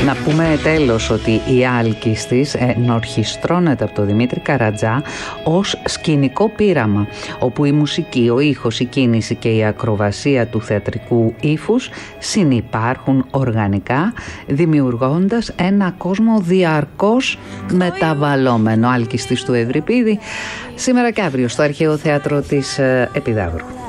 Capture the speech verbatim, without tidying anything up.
Να πούμε τέλος ότι η Άλκηστης ενορχιστρώνεται από τον Δημήτρη Καρατζά ως σκηνικό πείραμα, όπου η μουσική, ο ήχος, η κίνηση και η ακροβασία του θεατρικού ύφους συνυπάρχουν οργανικά, δημιουργώντας ένα κόσμο διαρκώς μεταβαλλόμενο. Άλκηστης του Ευρυπίδη, σήμερα και αύριο στο Αρχαίο Θέατρο της Επιδαύρου.